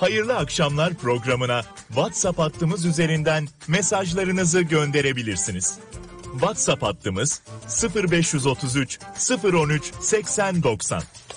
Hayırlı Akşamlar programına WhatsApp hattımız üzerinden mesajlarınızı gönderebilirsiniz. WhatsApp hattımız 0533 013 8090